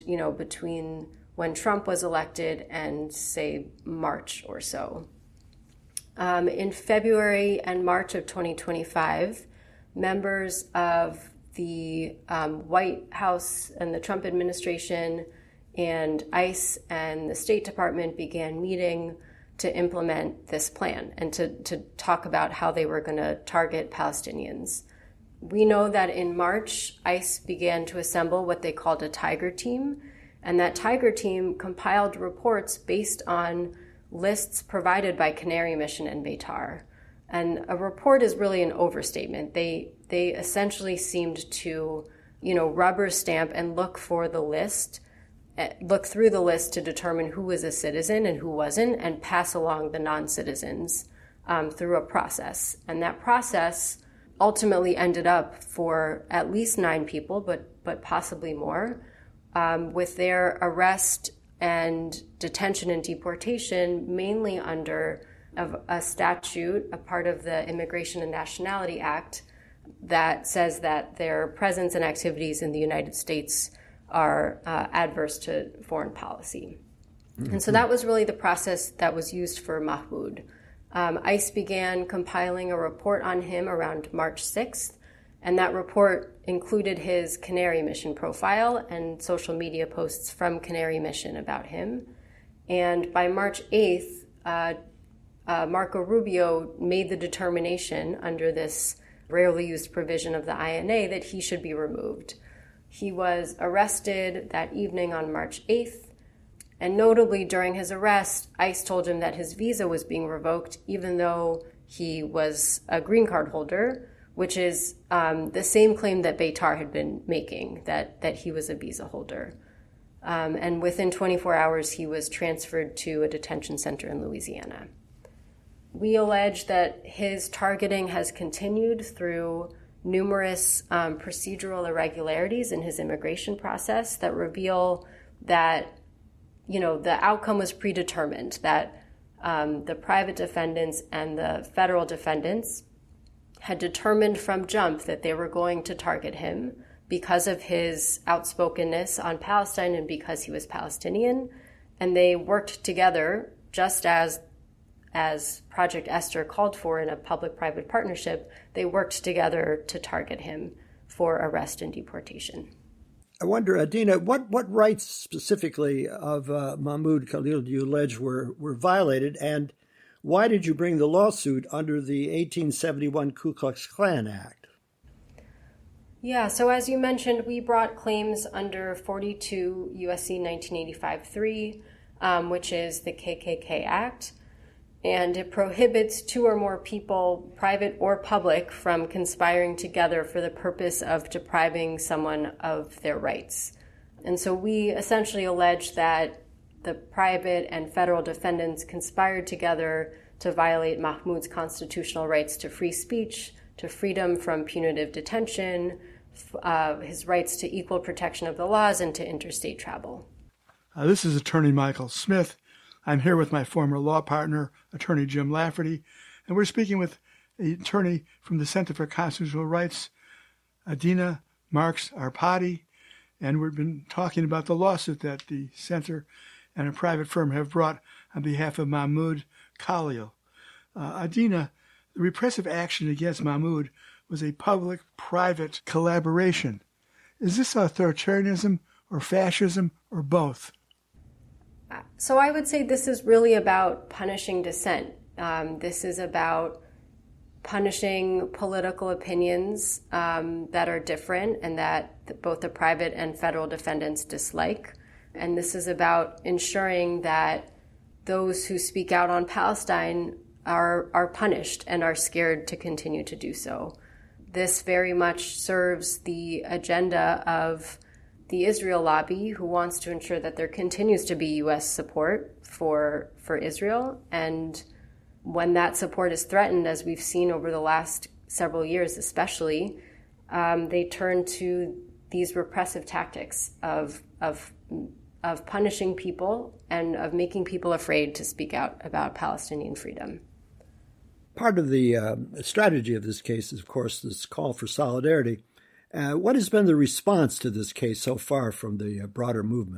between when Trump was elected and, say, March or so. In February and March of 2025, members of the White House and the Trump administration and ICE and the State Department began meeting to implement this plan and to talk about how they were going to target Palestinians. We know that in March, ICE began to assemble what they called a Tiger Team, and that Tiger Team compiled reports based on lists provided by Canary Mission and Beitar. And a report is really an overstatement. They essentially seemed to, rubber stamp and look through the list to determine who was a citizen and who wasn't, and pass along the non-citizens through a process. And that process ultimately ended up for at least 9 people, but possibly more, with their arrest and detention and deportation mainly under a statute, a part of the Immigration and Nationality Act, that says that their presence and activities in the United States are adverse to foreign policy. Mm-hmm. And so that was really the process that was used for Mahmoud. ICE began compiling a report on him around March 6th, and that report included his Canary Mission profile and social media posts from Canary Mission about him. And by March 8th, Marco Rubio made the determination under this rarely used provision of the INA that he should be removed. He was arrested that evening on March 8th, and notably during his arrest, ICE told him that his visa was being revoked even though he was a green card holder, which is the same claim that Beitar had been making, that he was a visa holder. And within 24 hours, he was transferred to a detention center in Louisiana. We allege that his targeting has continued through numerous procedural irregularities in his immigration process that reveal that, the outcome was predetermined, that the private defendants and the federal defendants had determined from jump that they were going to target him because of his outspokenness on Palestine and because he was Palestinian. And they worked together, just as Project Esther called for in a public-private partnership. They worked together to target him for arrest and deportation. I wonder, Adina, what rights specifically of Mahmoud Khalil do you allege were violated, and why did you bring the lawsuit under the 1871 Ku Klux Klan Act? Yeah, so as you mentioned, we brought claims under 42 U.S.C. 1985-3, which is the KKK Act, and it prohibits 2 or more people, private or public, from conspiring together for the purpose of depriving someone of their rights. And so we essentially allege that the private and federal defendants conspired together to violate Mahmoud's constitutional rights to free speech, to freedom from punitive detention, his rights to equal protection of the laws, and to interstate travel. This is Attorney Michael Smith. I'm here with my former law partner, Attorney Jim Lafferty, and we're speaking with the attorney from the Center for Constitutional Rights, Adina Marks Arpadi, and we've been talking about the lawsuit that the Center and a private firm have brought on behalf of Mahmoud Khalil. Adina, the repressive action against Mahmoud was a public-private collaboration. Is this authoritarianism or fascism or both? So I would say this is really about punishing dissent. This is about punishing political opinions that are different and that both the private and federal defendants dislike. And this is about ensuring that those who speak out on Palestine are punished and are scared to continue to do so. This very much serves the agenda of the Israel lobby, who wants to ensure that there continues to be U.S. support for Israel. And when that support is threatened, as we've seen over the last several years especially, they turn to these repressive tactics of punishing people and of making people afraid to speak out about Palestinian freedom. Part of the strategy of this case is, of course, this call for solidarity. What has been the response to this case so far from the broader movement?